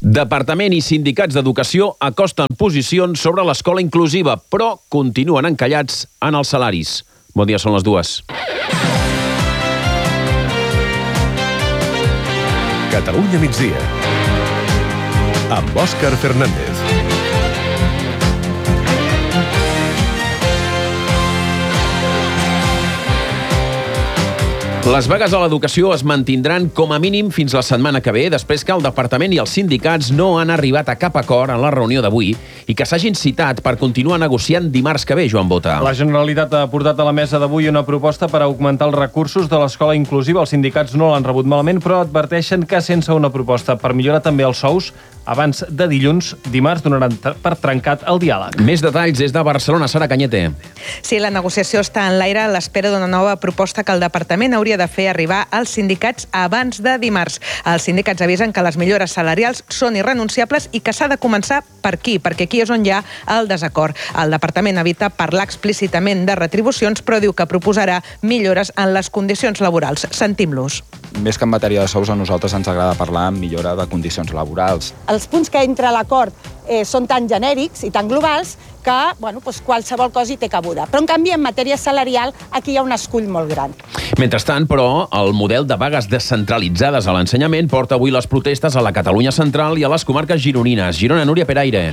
Departament i sindicats d'educació acosten posicions sobre l'escola inclusiva, però continuen encallats en els salaris. Bon dia, són les 2. Catalunya migdia, amb Òscar Fernández. Les vagues a l'educació es mantindran com a mínim fins la setmana que ve, després que el departament i els sindicats no han arribat a cap acord en la reunió d'avui i que s'hagin citat per continuar negociant dimarts que ve, Joan Bota. La Generalitat ha portat a la mesa d'avui una proposta per augmentar els recursos de l'escola inclusiva. Els sindicats no l'han rebut malament, però adverteixen que sense una proposta per millorar també els sous, abans de dilluns, dimarts donaran per trencat el diàleg. Més detalls des de Barcelona, Sara Cañete. Sí, la negociació està en l'aire a l'espera d'una nova proposta que el departament hauria de fer arribar als sindicats abans de dimarts. Els sindicats avisen que les millores salarials són irrenunciables i que s'ha de començar per aquí, perquè aquí és on hi ha el desacord. El departament evita parlar explícitament de retribucions, però diu que proposarà millores en les condicions laborals. Sentim-los. Més que en matèria de sous, a nosaltres ens agrada parlar en millora de condicions laborals. Els punts que entra a l'acord són tan genèrics i tan globals que qualsevol cosa hi té cabuda. Però, en canvi, en matèria salarial, aquí hi ha un escull molt gran. Mentrestant, però, el model de vagues descentralitzades a l'ensenyament porta avui les protestes a la Catalunya central i a les comarques gironines. Girona, Núria Peraire.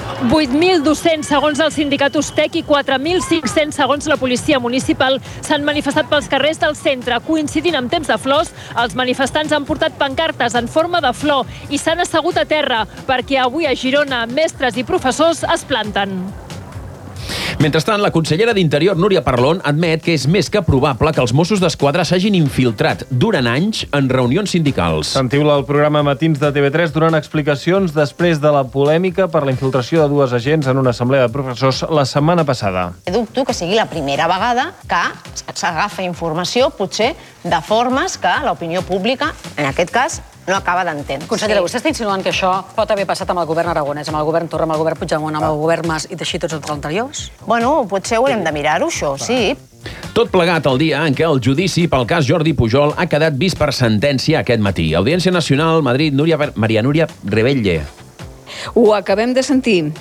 8.200 segons el sindicat Ustec i 4.500 segons la policia municipal s'han manifestat pels carrers del centre. Coincidint amb temps de flors, els manifestants han portat pancartes en forma de flor i s'han assegut a terra perquè avui a Girona mestres i professors es planten. Mentrestant, la consellera d'Interior, Núria Parlon, admet que és més que probable que els Mossos d'Esquadra s'hagin infiltrat durant anys en reunions sindicals. Sentiu-la al programa Matins de TV3 donant explicacions després de la polèmica per la infiltració de dues agents en una assemblea de professors la setmana passada. Dubto que sigui la primera vegada que s'agafa informació, potser de formes que l'opinió pública, en aquest cas, no acaba d'entendre. Consellera, vostè està insinuant que això pot haver passat amb el govern aragonès, amb el govern Torra, amb el govern Puigdemont, amb el govern Mas i teixir tots els anteriors? Bueno, potser haurem de mirar-ho, això, sí. Tot plegat el dia en què el judici pel cas Jordi Pujol ha quedat vist per sentència aquest matí. Audiència Nacional, Madrid, Maria Núria Rebelle. Ho acabem de sentir.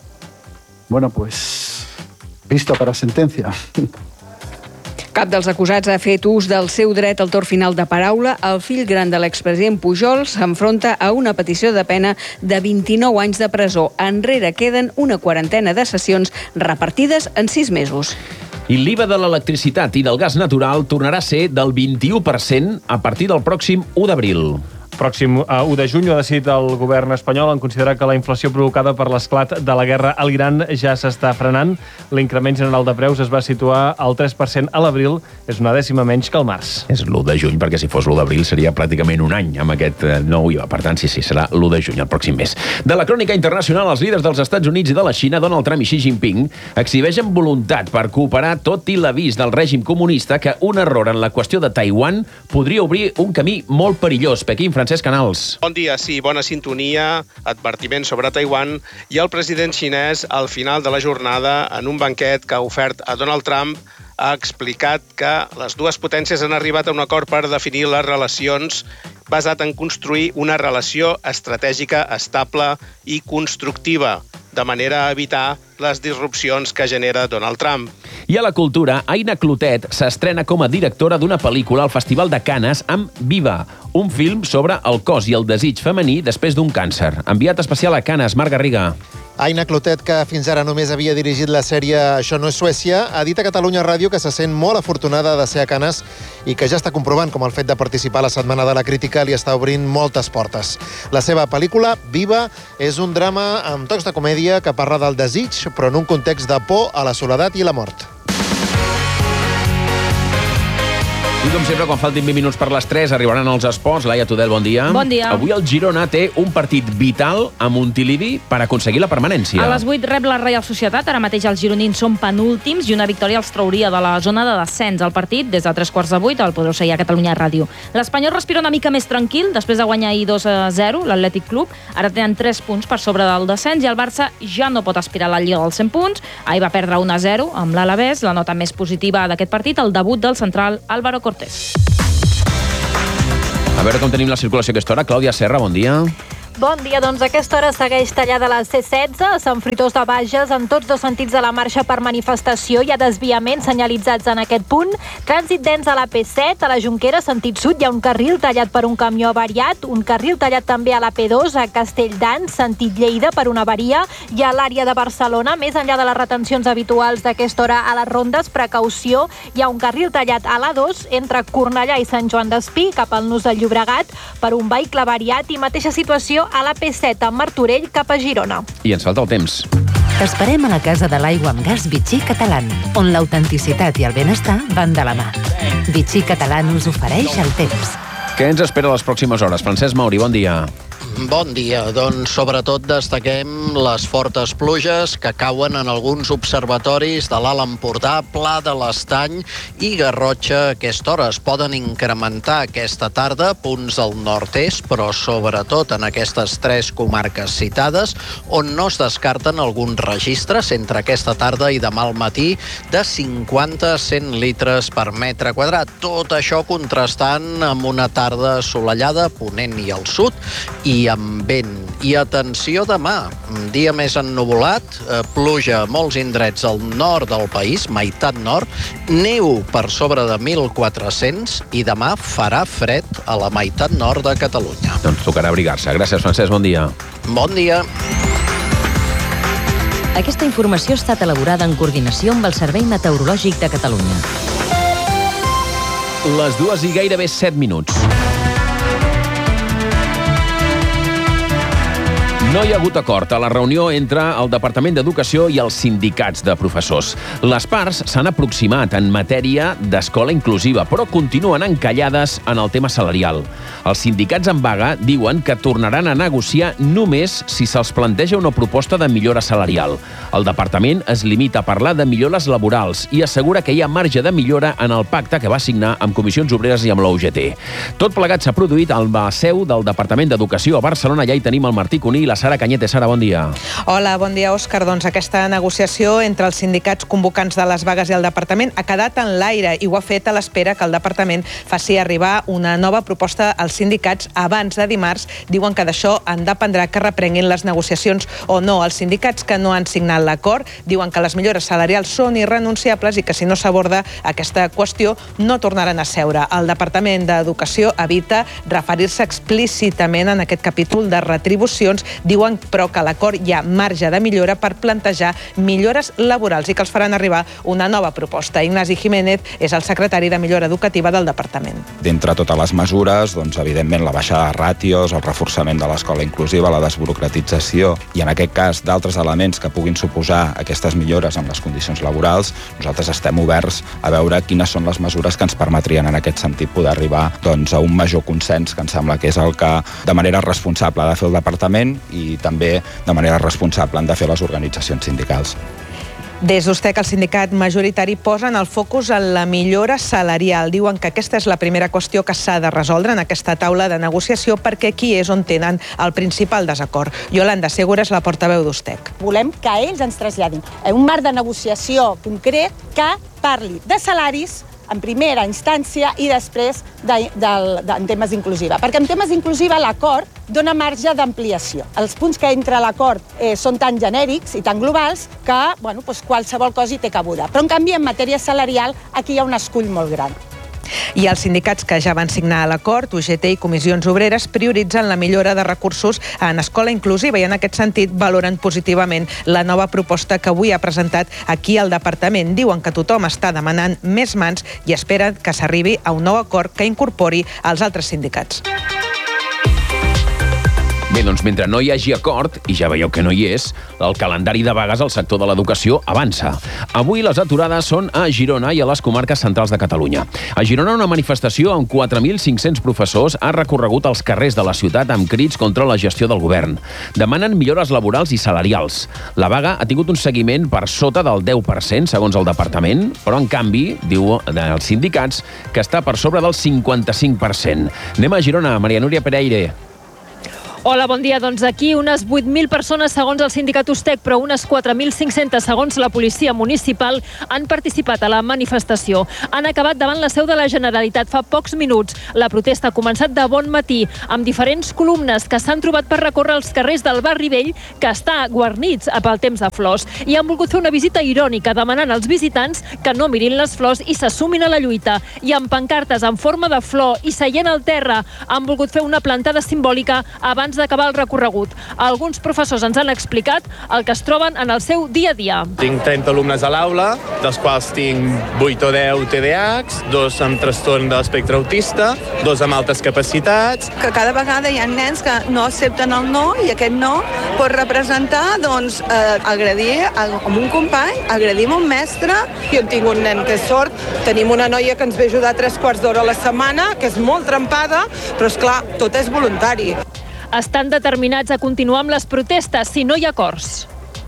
Bueno, pues, visto para sentencia. Cap dels acusats ha fet ús del seu dret al torn final de paraula. El fill gran de l'expresident Pujol s'enfronta a una petició de pena de 29 anys de presó. Enrere queden una quarantena de sessions repartides en 6 mesos. I l'IVA de l'electricitat i del gas natural tornarà a ser del 21% a partir del pròxim 1 d'abril. Pròxim 1 de juny ha decidit el govern espanyol en considerar que la inflació provocada per l'esclat de la guerra a l'Iran ja s'està frenant. L'increment general de preus es va situar al 3% a l'abril, és una dècima menys que al març. És l'1 de juny, perquè si fos l'1 d'abril seria pràcticament un any amb aquest nou IVA. Per tant, sí, serà l'1 de juny, el pròxim mes. De la crònica internacional, els líders dels Estats Units i de la Xina, Donald Trump i Xi Jinping, exhibeixen voluntat per cooperar tot i l'avís del règim comunista que un error en la qüestió de Taiwan podria obrir un camí molt perillós. Pequín, Francesc Canals. Bon dia, sí, bona sintonia, advertiment sobre Taiwan i el president xinès al final de la jornada en un banquet que ha ofert a Donald Trump ha explicat que les dues potències han arribat a un acord per definir les relacions basat en construir una relació estratègica estable i constructiva, de manera a evitar les disrupcions que genera Donald Trump. I a la cultura, Aina Clotet s'estrena com a directora d'una pel·lícula al Festival de Canes amb Viva, un film sobre el cos i el desig femení després d'un càncer. Enviat especial a Canes, Marc Garriga. Aina Clotet, que fins ara només havia dirigit la sèrie Això no és Suècia, ha dit a Catalunya Ràdio que se sent molt afortunada de ser a Canes i que ja està comprovant com el fet de participar a la Setmana de la Crítica li està obrint moltes portes. La seva pel·lícula, Viva, és un drama amb tocs de comèdia que parla del desig, però en un context de por a la soledat i la mort. I com sempre, quan faltin 20 minuts per les 3, arribaran els esports. Laia Tudel, bon dia. Bon dia. Avui el Girona té un partit vital a Montilivi per aconseguir la permanència. A les 8 rep la Reial Societat. Ara mateix els gironins són penúltims i una victòria els trauria de la zona de descens. El partit, des de 3:15 el podreu seguir a Catalunya Ràdio. L'Espanyol respira una mica més tranquil després de guanyar ahir 2-0 l'Atlètic Club. Ara tenen 3 punts per sobre del descens i el Barça ja no pot aspirar a la Lliga dels 100 punts. Ahir va perdre 1-0 amb l'Alavés. La nota més positiva d'aquest partit, el debut del central Álvaro Cortés. A veure com tenim la circulació a aquesta hora. Clàudia Serra, bon dia. Bon dia, doncs a aquesta hora segueix tallada la C16 a Sant Fruitós de Bages en tots dos sentits de la marxa per manifestació. Hi ha desviaments senyalitzats en aquest punt. Trànsit dens a la P7, a la Jonquera, sentit sud, hi ha un carril tallat per un camió avariat, un carril tallat també a la P2 a Castelldans, sentit Lleida, per una avaria, i a l'àrea de Barcelona, més enllà de les retencions habituals d'aquesta hora a les rondes, precaució, hi ha un carril tallat a l'A2 entre Cornellà i Sant Joan d'Espí, cap al nus del Llobregat, per un vehicle avariat, i mateixa situació a la P7 amb Martorell cap a Girona. I ens falta el temps. T'esperem a la Casa de l'Aigua amb Gas Vichy Catalán, on l'autenticitat i el benestar van de la mà. Vichy Catalán us ofereix el temps. Què ens espera les pròximes hores? Francesc Mauri, bon dia. Bon dia. Doncs sobretot destaquem les fortes pluges que cauen en alguns observatoris de l'Alt Empordà, Pla de l'Estany i Garrotxa a aquesta hora. Es poden incrementar aquesta tarda punts al nord-est, però sobretot en aquestes tres comarques citades, on no es descarten alguns registres entre aquesta tarda i demà al matí de 50 a 100 litres per metre quadrat. Tot això contrastant amb una tarda assolellada a ponent i al sud i amb vent. I atenció demà, dia més ennuvolat, pluja a molts indrets al nord del país, meitat nord, neu per sobre de 1.400 i demà farà fred a la meitat nord de Catalunya. Doncs tocarà abrigar-se. Gràcies, Francesc, bon dia. Bon dia. Aquesta informació ha estat elaborada en coordinació amb el Servei Meteorològic de Catalunya. Les 2 i gairebé 7 minuts. No hi ha hagut acord a la reunió entre el Departament d'Educació i els sindicats de professors. Les parts s'han aproximat en matèria d'escola inclusiva, però continuen encallades en el tema salarial. Els sindicats en vaga diuen que tornaran a negociar només si se'ls planteja una proposta de millora salarial. El departament es limita a parlar de millores laborals i assegura que hi ha marge de millora en el pacte que va signar amb Comissions Obreres i amb la UGT. Tot plegat s'ha produït al seu del Departament d'Educació a Barcelona. Ja hi tenim el Martí Cuní i la Sara Cañete. Sara, bon dia. Hola, bon dia, Òscar. Doncs aquesta negociació entre els sindicats convocants de les vagues i el departament ha quedat en l'aire i ho ha fet a l'espera que el departament faci arribar una nova proposta als sindicats abans de dimarts. Diuen que d'això en dependrà que reprenguin les negociacions o no. Els sindicats que no han signat l'acord diuen que les millores salarials són irrenunciables i que si no s'aborda aquesta qüestió no tornaran a seure. El Departament d'Educació evita referir-se explícitament en aquest capítol de retribucions. Diuen, però, que a l'acord hi ha marge de millora per plantejar millores laborals i que els faran arribar una nova proposta. Ignasi Jiménez és el secretari de Millora Educativa del departament. D'entre totes les mesures, doncs, evidentment, la baixada de ràtios, el reforçament de l'escola inclusiva, la desburocratització i, en aquest cas, d'altres elements que puguin suposar aquestes millores en les condicions laborals, nosaltres estem oberts a veure quines són les mesures que ens permetrien, en aquest sentit, poder arribar doncs, a un major consens, que em sembla que és el que, de manera responsable, ha de fer el departament i també de manera responsable han de fer les organitzacions sindicals. Des d'USTEC, el sindicat majoritari posen el focus en la millora salarial. Diuen que aquesta és la primera qüestió que s'ha de resoldre en aquesta taula de negociació perquè aquí és on tenen el principal desacord. Yolanda Segura és la portaveu d'USTEC. Volem que ells ens traslladin un marc de negociació concret que parli de salaris en primera instància i després en temes d'inclusiva. Perquè en temes d'inclusiva l'acord dona marge d'ampliació. Els punts que entra l'acord són tan genèrics i tan globals que qualsevol cosa hi té cabuda. Però en canvi en matèria salarial aquí hi ha un escull molt gran. I els sindicats que ja van signar l'acord, UGT i Comissions Obreres, prioritzen la millora de recursos en escola inclusiva i en aquest sentit valoren positivament la nova proposta que avui ha presentat aquí al departament. Diuen que tothom està demanant més mans i esperen que s'arribi a un nou acord que incorpori els altres sindicats. Bé, doncs mentre no hi hagi acord, i ja veieu que no hi és, el calendari de vagues al sector de l'educació avança. Avui les aturades són a Girona i a les comarques centrals de Catalunya. A Girona una manifestació amb 4.500 professors ha recorregut els carrers de la ciutat amb crits contra la gestió del govern. Demanen millores laborals i salarials. La vaga ha tingut un seguiment per sota del 10%, segons el departament, però en canvi, diu els sindicats, que està per sobre del 55%. Anem a Girona, Maria Núria Pereire. Hola, bon dia. Doncs aquí unes 8.000 persones segons el sindicat Ustec, però unes 4.500 segons la policia municipal han participat a la manifestació. Han acabat davant la seu de la Generalitat fa pocs minuts. La protesta ha començat de bon matí, amb diferents columnes que s'han trobat per recórrer els carrers del barri vell, que està guarnits pel temps de flors. I han volgut fer una visita irònica, demanant als visitants que no mirin les flors i s'assumin a la lluita. I amb pancartes en forma de flor i seient al terra, han volgut fer una plantada simbòlica abans d'acabar el recorregut. Alguns professors ens han explicat el que es troben en el seu dia a dia. Tinc 30 alumnes a l'aula, dels quals tinc 8 o 10 TDAHs, 2 amb trastorn de l'espectre autista, 2 amb altes capacitats. Que cada vegada hi ha nens que no accepten el no i aquest no pot representar agredir a un company, agredir a un mestre. Jo tinc un nen que és sord, tenim una noia que ens ve ajudar 3 quarts d'hora a la setmana, que és molt trempada, però és clar, tot és voluntari. Estan determinats a continuar amb les protestes si no hi ha acords.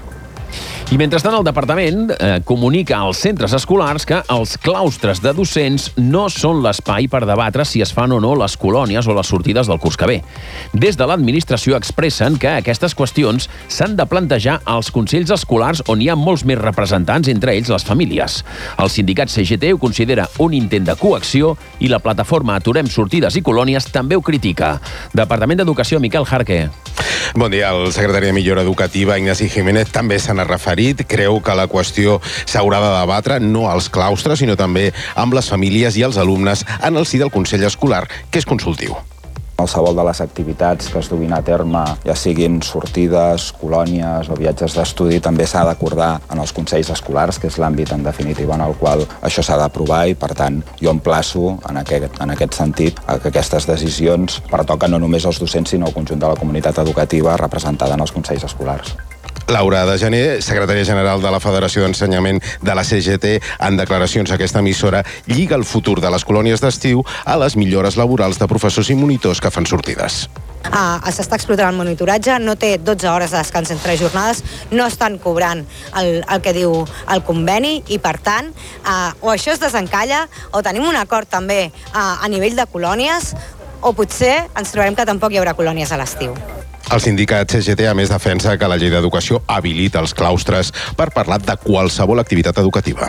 I mentrestant, el departament comunica als centres escolars que els claustres de docents no són l'espai per debatre si es fan o no les colònies o les sortides del curs que ve. Des de l'administració expressen que aquestes qüestions s'han de plantejar als consells escolars on hi ha molts més representants, entre ells les famílies. El sindicat CGT ho considera un intent de coacció i la plataforma Aturem Sortides i Colònies també ho critica. Departament d'Educació, Miquel Jarque. Bon dia. El secretari de Millora Educativa, Ignasi Jiménez, també se n'ha referit. Creu que la qüestió s'haurà de debatre no als claustres, sinó també amb les famílies i els alumnes en el si del Consell Escolar, que és consultiu. Qualsevol de les activitats que es duguin a terme, ja siguin sortides, colònies o viatges d'estudi, també s'ha d'acordar en els consells escolars, que és l'àmbit, en definitiva, en el qual això s'ha d'aprovar i, per tant, jo emplaço en aquest sentit a que aquestes decisions pertoquen no només als docents, sinó al conjunt de la comunitat educativa representada en els consells escolars. Laura de Gener, secretària general de la Federació d'Ensenyament de la CGT, en declaracions a aquesta emissora, lliga el futur de les colònies d'estiu a les millores laborals de professors i monitors que fan sortides. S'està explotant el monitoratge, no té 12 hores de descans entre jornades, no estan cobrant el que diu el conveni i, per tant, o això es desencalla o tenim un acord també a nivell de colònies o potser ens trobarem que tampoc hi haurà colònies a l'estiu. El sindicat CGT, a més, defensa que la llei d'educació habilita els claustres per parlar de qualsevol activitat educativa.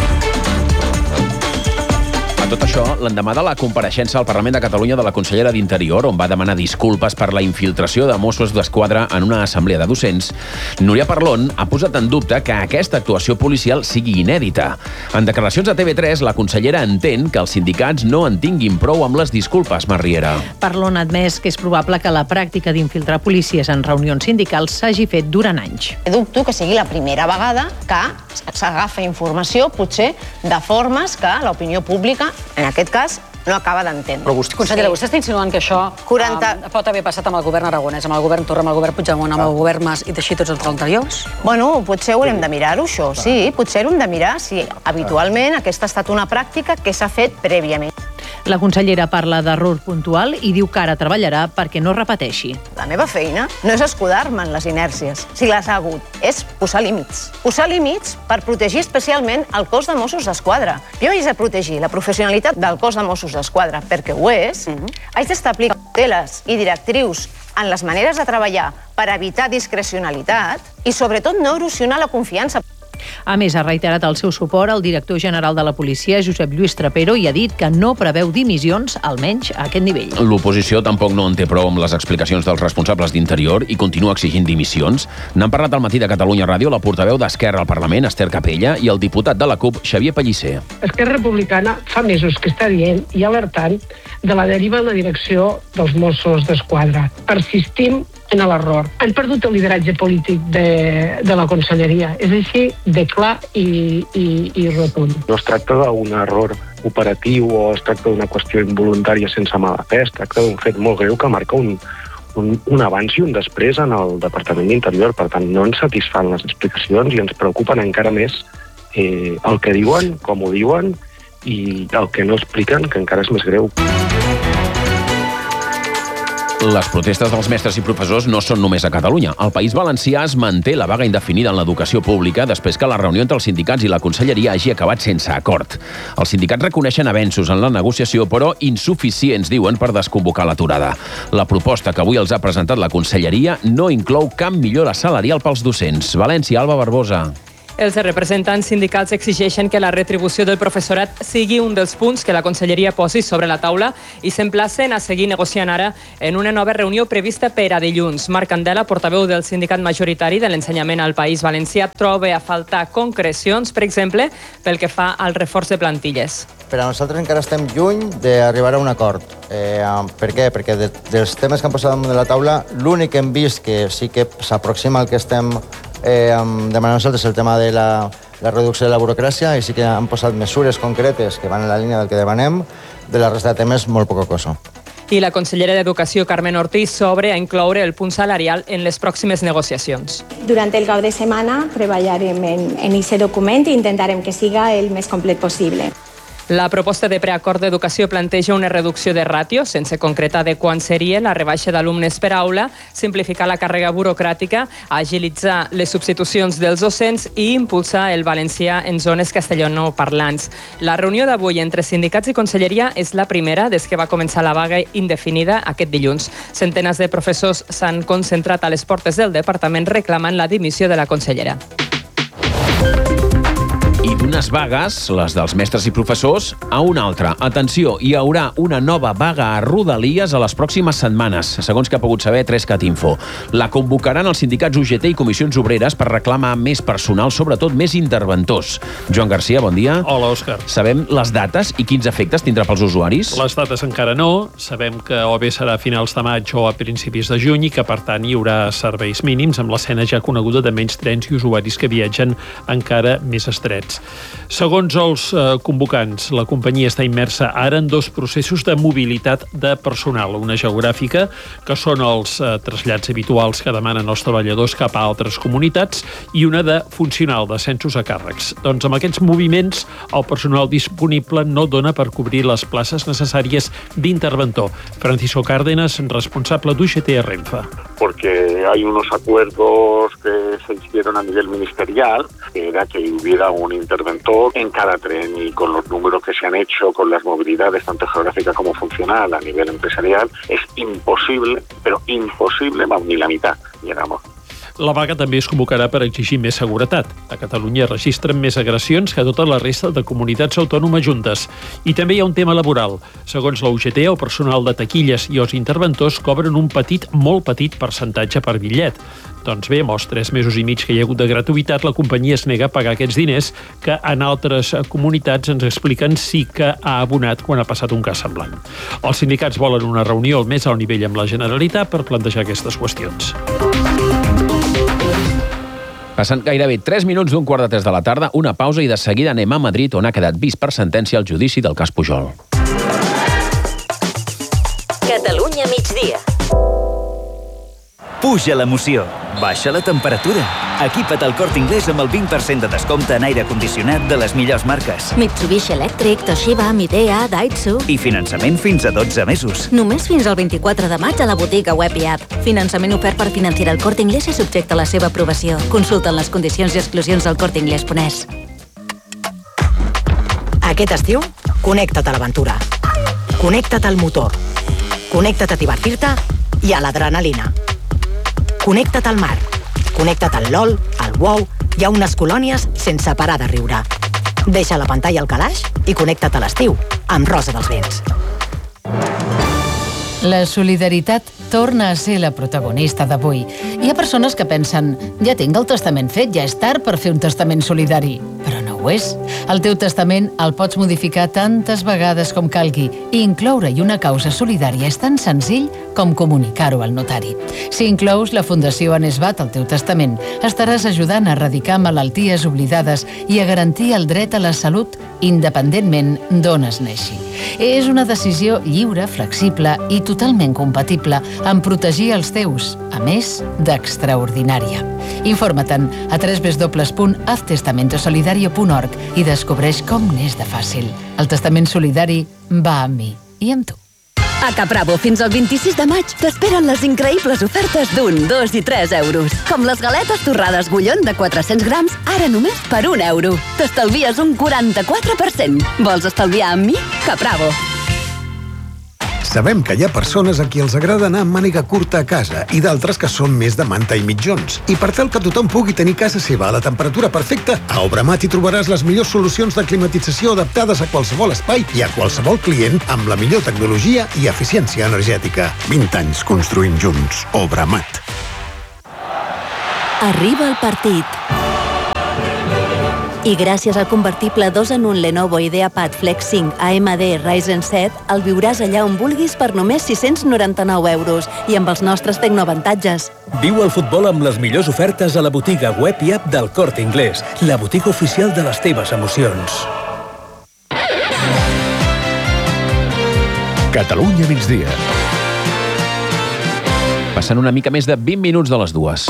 A tot això, l'endemà de la compareixença al Parlament de Catalunya de la consellera d'Interior, on va demanar disculpes per la infiltració de Mossos d'Esquadra en una assemblea de docents, Núria Parlon ha posat en dubte que aquesta actuació policial sigui inèdita. En declaracions a TV3, la consellera entén que els sindicats no en tinguin prou amb les disculpes, Marriera. Parlon ha admès que és probable que la pràctica d'infiltrar policies en reunions sindicals s'hagi fet durant anys. Dubto que sigui la primera vegada que s'agafa informació, potser, de formes que l'opinió pública, en aquest cas, no acaba d'entendre. Consellera, vostè està insinuant que això pot haver passat amb el govern aragonès, amb el govern Torra, amb el govern Puigdemont, amb el govern Mas i teixir tots els anteriors? Bueno, potser haurem de mirar-ho, això, sí. Potser haurem de mirar si habitualment aquesta ha estat una pràctica que s'ha fet prèviament. La consellera parla d'error puntual i diu que ara treballarà perquè no repeteixi. La meva feina no és escudar-me en les inèrcies, si les ha hagut, és posar límits. Posar límits per protegir especialment el cos de Mossos d'Esquadra. Jo haig de protegir la professionalitat del cos de Mossos d'Esquadra, perquè ho és. Haig d'establir cauteles i directrius en les maneres de treballar per evitar discrecionalitat i, sobretot, no erosionar la confiança. A més, ha reiterat el seu suport al director general de la policia, Josep Lluís Trapero, i ha dit que no preveu dimissions, almenys a aquest nivell. L'oposició tampoc no en té prou amb les explicacions dels responsables d'Interior i continua exigint dimissions. N'han parlat al Matí de Catalunya Ràdio la portaveu d'Esquerra al Parlament, Esther Capella, i el diputat de la CUP, Xavier Pellicer. Esquerra Republicana fa mesos que està dient i alertant de la deriva en la direcció dels Mossos d'Esquadra. Persistim en l'error. Han perdut el lideratge polític de la conselleria. És així de clar i rotund. No es tracta d'un error operatiu o es tracta d'una qüestió involuntària sense mala fe, es tracta d'un fet molt greu que marca un abans i un després en el Departament d'Interior. Per tant, no ens satisfan les explicacions i ens preocupen encara més el que diuen, com ho diuen i el que no expliquen, que encara és més greu. Les protestes dels mestres i professors no són només a Catalunya. Al País Valencià es manté la vaga indefinida en l'educació pública després que la reunió entre els sindicats i la Conselleria hagi acabat sense acord. Els sindicats reconeixen avenços en la negociació, però insuficients, diuen, per desconvocar l'aturada. La proposta que avui els ha presentat la Conselleria no inclou cap millora salarial pels docents. València, Alba Barbosa. Els representants sindicals exigeixen que la retribució del professorat sigui un dels punts que la Conselleria posi sobre la taula i s'emplacen a seguir negociant ara en una nova reunió prevista per a dilluns. Marc Candela, portaveu del sindicat majoritari de l'ensenyament al País Valencià, troba a faltar concrecions, per exemple, pel que fa al reforç de plantilles. Per a nosaltres encara estem lluny d'arribar a un acord. Per què? Perquè dels temes que han posat damunt de la taula, l'únic que hem vist que sí que s'aproxima al que estem demanant nosaltres el tema de la reducció de la burocràcia, i sí que han posat mesures concretes que van en la línia del que demanem. De la resta de temes, molt poca cosa. I la consellera d'Educació, Carmen Ortiz, s'obre a incloure el punt salarial en les pròximes negociacions. Durant el cap de setmana treballarem en aquest document i intentarem que siga el més complet possible. La proposta de preacord d'educació planteja una reducció de ràtio, sense concretar de quan seria la rebaixa d'alumnes per aula, simplificar la càrrega burocràtica, agilitzar les substitucions dels docents i impulsar el valencià en zones castellanoparlants. La reunió d'avui entre sindicats i Conselleria és la primera des que va començar la vaga indefinida aquest dilluns. Centenars de professors s'han concentrat a les portes del departament reclamant la dimissió de la consellera. I d'unes vagues, les dels mestres i professors, a una altra. Atenció, hi haurà una nova vaga a Rodalies a les pròximes setmanes, segons que ha pogut saber 3cat Info. La convocaran els sindicats UGT i comissions obreres per reclamar més personal, sobretot més interventors. Joan Garcia, bon dia. Hola, Òscar. Sabem les dates i quins efectes tindrà pels usuaris? Les dates encara no. Sabem que o bé serà a finals de maig o a principis de juny i que, per tant, hi haurà serveis mínims amb l'escena ja coneguda de menys trens i usuaris que viatgen encara més estrets. Segons els convocants, la companyia està immersa ara en dos processos de mobilitat de personal. Una geogràfica, que són els trasllats habituals que demanen els treballadors cap a altres comunitats, i una de funcional, d'ascensos a càrrecs. Doncs amb aquests moviments, el personal disponible no dona per cobrir les places necessàries d'interventor. Francisco Cárdenas, responsable d'UGT a Renfe. Porque hay unos acuerdos que se hicieron a nivel ministerial, que era que hubiera un interventor en cada tren, y con los números que se han hecho, con las movilidades tanto geográfica como funcional a nivel empresarial, es imposible, pero imposible, ni la mitad llegamos. La vaga també es convocarà per exigir més seguretat. A Catalunya registren més agressions que tota la resta de comunitats autònomes juntes. I també hi ha un tema laboral. Segons la UGT, el personal de taquilles i els interventors cobren un petit, molt petit percentatge per bitllet. Doncs bé, amb els 3 mesos i mig que hi ha hagut de gratuïtat, la companyia es nega a pagar aquests diners que en altres comunitats ens expliquen sí que ha abonat quan ha passat un cas semblant. Els sindicats volen una reunió al més alt nivell amb la Generalitat per plantejar aquestes qüestions. Passant gairebé 3 minuts d'un 2:45 de la tarda, una pausa i de seguida anem a Madrid, on ha quedat vist per sentència el judici del cas Pujol. Catalunya migdia. Puja l'emoció, baixa la temperatura. Equipa't al Corte Inglés amb el 20% de descompte en aire condicionat de les millors marques. Mitsubishi Electric, Toshiba, Midea, Daihatsu. I finançament fins a 12 mesos. Només fins al 24 de maig a la botiga web i app. Finançament ofert per Financiera El Corte Inglés i subjecte a la seva aprovació. Consulta'n les condicions i exclusions al corteinglés.es. Aquest estiu, connecta't a l'aventura. Connecta't al motor. Connecta't a divertir-te i a l'adrenalina. Connecta't al mar. Connecta't al LOL, al WoW i a unes colònies sense parar de riure. Deixa la pantalla al calaix i connecta't a l'estiu amb Rosa dels Vents. La solidaritat torna a ser la protagonista d'avui. Hi ha persones que pensen, ja tinc el testament fet, ja és tard per fer un testament solidari. Però no ho és. El teu testament el pots modificar tantes vegades com calgui i incloure-hi una causa solidària és tan senzill com comunicar-ho al notari. Si inclous la Fundació Anesbat al teu testament, estaràs ajudant a erradicar malalties oblidades i a garantir el dret a la salut independentment d'on es neixi. És una decisió lliure, flexible i totalment compatible amb protegir els teus, a més d'extraordinària. Informa't-en a www.haztestamentosolidario.org i descobreix com n'és de fàcil. El testament solidari va amb mi i amb tu. A Capravo, fins al 26 de maig, t'esperen les increïbles ofertes d'1, 2 i 3 euros. Com les galetes torrades Gullón de 400 grams, ara només per 1 euro. T'estalvies un 44%. Vols estalviar amb mi? Capravo. Sabem que hi ha persones a qui els agrada anar amb màniga curta a casa i d'altres que són més de manta i mitjons. I per tal que tothom pugui tenir casa seva a la temperatura perfecta, a Obramat hi trobaràs les millors solucions de climatització adaptades a qualsevol espai i a qualsevol client amb la millor tecnologia i eficiència energètica. 20 anys construint junts. Obramat. Arriba el partit. I gràcies al convertible 2 en 1 Lenovo IdeaPad Flex 5 AMD Ryzen 7, el viuràs allà on vulguis per només 699 euros i amb els nostres tecnoavantatges. Viu el futbol amb les millors ofertes a la botiga web i app del Corte Inglés, la botiga oficial de les teves emocions. Catalunya migdia. Passant una mica més de 20 minuts de les 2.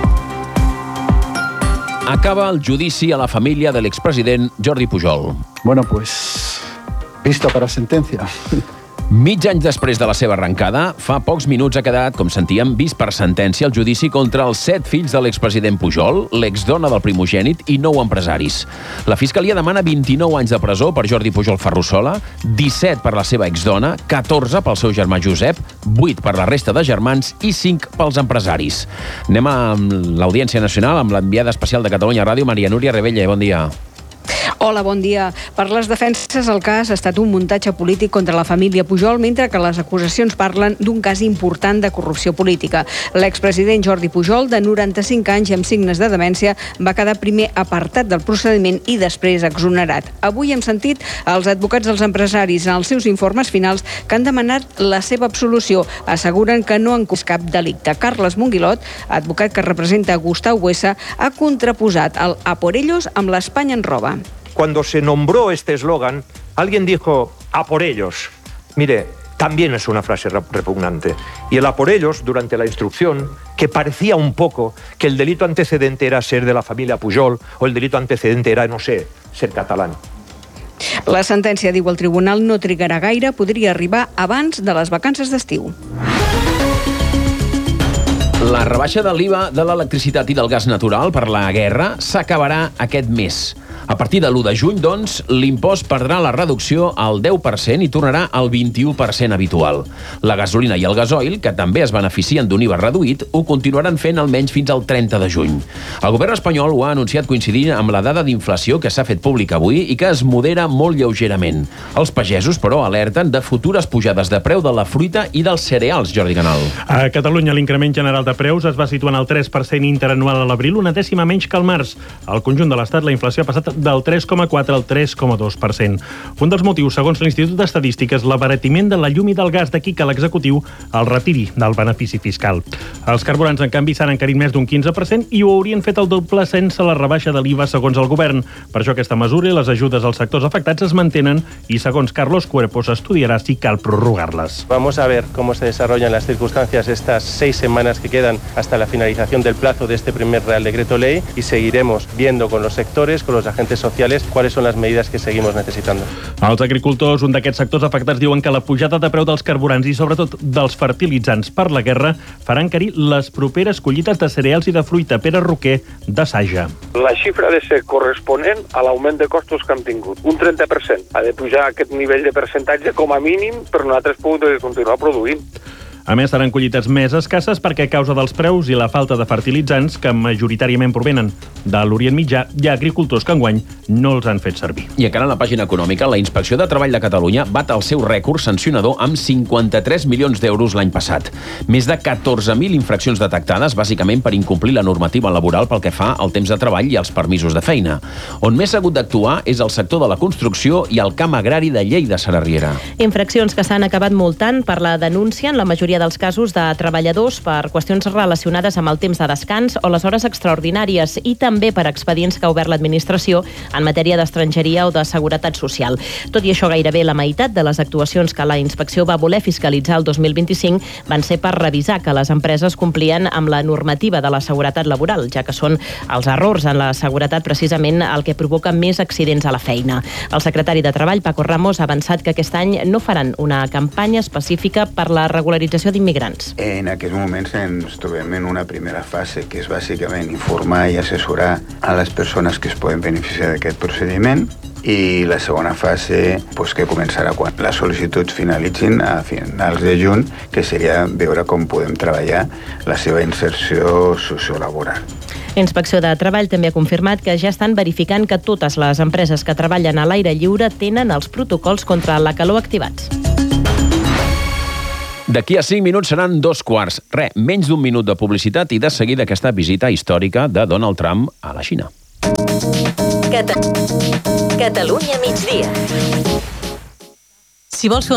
Acaba el judici a la família de l'expresident Jordi Pujol. Bueno, pues, visto para sentencia. Mig any després de la seva arrencada, fa pocs minuts ha quedat, com sentíem, vist per sentència el judici contra els 7 fills de l'expresident Pujol, l'exdona del primogènit i 9 empresaris. La Fiscalia demana 29 anys de presó per Jordi Pujol Ferrusola, 17 per la seva exdona, 14 pel seu germà Josep, 8 per la resta de germans i 5 pels empresaris. Anem amb l'Audiència Nacional, amb l'enviada especial de Catalunya Ràdio, Maria Núria Rebella. Bon dia. Hola, bon dia. Per les defenses, el cas ha estat un muntatge polític contra la família Pujol, mentre que les acusacions parlen d'un cas important de corrupció política. L'expresident Jordi Pujol, de 95 anys i amb signes de demència, va quedar primer apartat del procediment i després exonerat. Avui hem sentit els advocats dels empresaris en els seus informes finals que han demanat la seva absolució. Asseguren que no han comès cap delicte. Carles Monguilot, advocat que representa Gustau Buesa, ha contraposat el a por ellos amb l'Espanya en roba. Cuando se nombró este eslogan, alguien dijo a por ellos. Mire, también es una frase repugnante. Y el a por ellos, durante la instrucción, que parecía un poco que el delito antecedente era ser de la familia Pujol o el delito antecedente era, no sé, ser catalán. La sentència, diu el tribunal, no trigarà gaire, podria arribar abans de les vacances d'estiu. La rebaixa de l'IVA de l'electricitat i del gas natural per la guerra s'acabarà aquest mes. A partir de l'1 de juny, doncs, l'impost perdrà la reducció al 10% i tornarà al 21% habitual. La gasolina i el gasoil, que també es beneficien d'un IVA reduït, ho continuaran fent almenys fins al 30 de juny. El govern espanyol ho ha anunciat coincidint amb la dada d'inflació que s'ha fet pública avui i que es modera molt lleugerament. Els pagesos, però, alerten de futures pujades de preu de la fruita i dels cereals, Jordi Canal. A Catalunya, l'increment general de preus es va situar en el 3% interanual a l'abril, una dècima menys que al març. Al conjunt de l'Estat, la inflació ha passat del 3,4 al 3,2%. Un dels motius, segons l'Institut d'Estadística, és l'abaratiment de la llum i del gas, d'aquí que l'executiu el retiri del benefici fiscal. Els carburants, en canvi, s'han encarit més d'un 15% i ho haurien fet el doble sense la rebaixa de l'IVA, segons el govern. Per això aquesta mesura i les ajudes als sectors afectats es mantenen i, segons Carlos Cuerpo, s'estudiarà si cal prorrogar-les. Vamos a ver cómo se desarrollan las circunstancias estas 6 semanas que quedan hasta la finalización del plazo de este primer Real Decreto Ley y seguiremos viendo con los sectores, con los agentes sociales, cuáles son las medidas que seguimos necesitando. Els agricultors, un d'aquests sectors afectats, diuen que la pujada de preu dels carburants i sobretot dels fertilitzants per la guerra farà encarir les properes collites de cereals i de fruita. Pere Roquer, de Saja. La xifra ha de ser corresponent a l'augment de costos que hem tingut. Un 30%. Ha de pujar aquest nivell de percentatge com a mínim per nosaltres poder continuar produint. A més, seran collites més escasses perquè a causa dels preus i la falta de fertilitzants, que majoritàriament provenen de l'Orient Mitjà, hi ha agricultors que enguany no els han fet servir. I encara en la pàgina econòmica, la Inspecció de Treball de Catalunya bat el seu rècord sancionador amb 53 milions d'euros l'any passat. Més de 14.000 infraccions detectades, bàsicament per incomplir la normativa laboral pel que fa al temps de treball i als permisos de feina. On més s'ha hagut d'actuar és el sector de la construcció i el camp agrari de Lleida, Sara Riera. Infraccions que s'han acabat multant per la denúncia en la majoria majoria dels casos de treballadors per qüestions relacionades amb el temps de descans o les hores extraordinàries i també per expedients que ha obert l'administració en matèria d'estrangeria o de seguretat social. Tot i això, gairebé la meitat de les actuacions que la inspecció va voler fiscalitzar el 2025 van ser per revisar que les empreses complien amb la normativa de la seguretat laboral, ja que són els errors en la seguretat precisament el que provoca més accidents a la feina. El secretari de Treball, Paco Ramos, ha avançat que aquest any no faran una campanya específica per la regularització d'immigrants. En aquests moments ens trobem en una primera fase, que és bàsicament informar i assessorar a les persones que es poden beneficiar d'aquest procediment, i la segona fase que començarà quan les sol·licituds finalitzin a finals de juny, que seria veure com podem treballar la seva inserció sociolaboral. Inspecció de Treball també ha confirmat que ja estan verificant que totes les empreses que treballen a l'aire lliure tenen els protocols contra la calor activats. D'aquí a 5 minuts seran 2:15. Menys d'un minut de publicitat i de seguida aquesta visita històrica de Donald Trump a la Xina. Catalunya migdia. Si vols fer